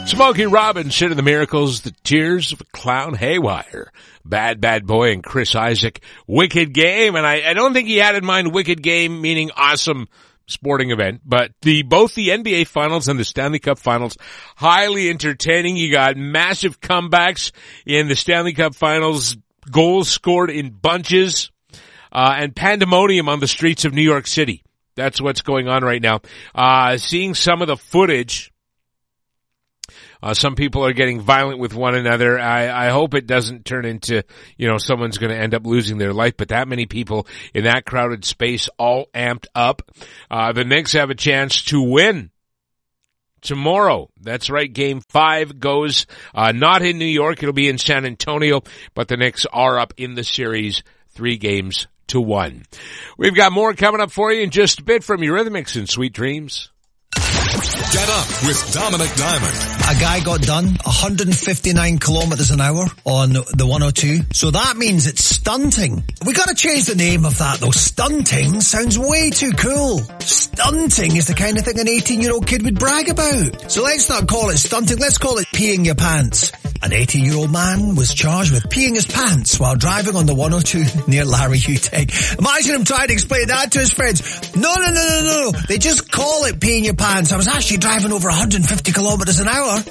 Smokey Robinson and the Miracles, The Tears of a Clown Haywire, Bad Bad Boy and Chris Isaak, Wicked Game, and I don't think he had in mind Wicked Game meaning awesome sporting event, but both the NBA Finals and the Stanley Cup Finals, highly entertaining. You got massive comebacks in the Stanley Cup Finals, goals scored in bunches, and pandemonium on the streets of New York City. That's what's going on right now. Seeing some of the footage, some people are getting violent with one another. I hope it doesn't turn into, someone's going to end up losing their life, but that many people in that crowded space all amped up. The Knicks have a chance to win tomorrow. That's right. Game 5 goes, not in New York. It'll be in San Antonio, but the Knicks are up in the series 3-1. We've got more coming up for you in just a bit from Eurythmics and Sweet Dreams. Get up with Dominic Diamond. A guy got done 159 kilometers an hour on the 102. So that means it's stunting. We gotta change the name of that though. Stunting sounds way too cool. Stunting is the kind of thing an 18-year-old kid would brag about. So let's not call it stunting, let's call it peeing your pants. An 18-year-old man was charged with peeing his pants while driving on the 102 near Larry Uteg. Imagine him trying to explain that to his friends. No. They just call it peeing your pants. I was actually driving over 150 kilometers an hour.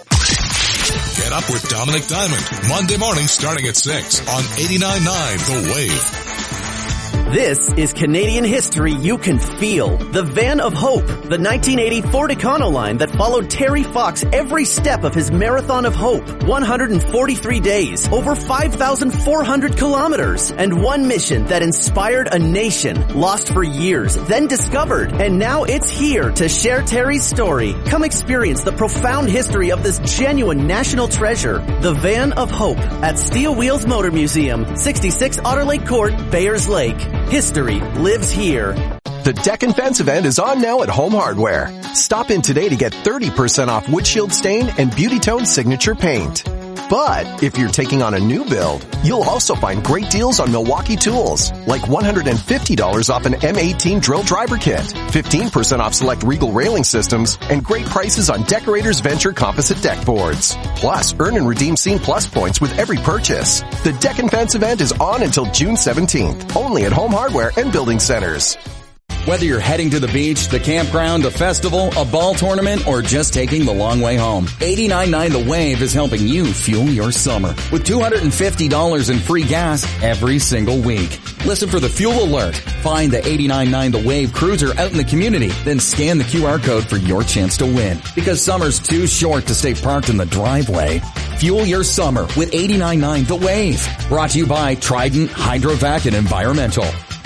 Get up with Dominic Diamond. Monday morning starting at 6 on 89.9 The Wave. This is Canadian history you can feel. The Van of Hope, the 1980 Ford Econoline that followed Terry Fox every step of his Marathon of Hope. 143 days, over 5,400 kilometers, and one mission that inspired a nation, lost for years, then discovered, and now it's here to share Terry's story. Come experience the profound history of this genuine national treasure. The Van of Hope at Steel Wheels Motor Museum, 66 Otter Lake Court, Bayers Lake. History lives here. The Deck and Fence event is on now at Home Hardware. Stop in today to get 30% off Windshield Stain and Beauty Tone Signature Paint. But if you're taking on a new build, you'll also find great deals on Milwaukee tools, like $150 off an M18 drill driver kit, 15% off select Regal railing systems, and great prices on Decorators Venture composite deck boards. Plus, earn and redeem Scene Plus points with every purchase. The Deck and Fence event is on until June 17th, only at Home Hardware and Building Centers. Whether you're heading to the beach, the campground, a festival, a ball tournament, or just taking the long way home, 89.9 The Wave is helping you fuel your summer with $250 in free gas every single week. Listen for the fuel alert. Find the 89.9 The Wave cruiser out in the community, then scan the QR code for your chance to win. Because summer's too short to stay parked in the driveway. Fuel your summer with 89.9 The Wave. Brought to you by Trident, Hydrovac, and Environmental.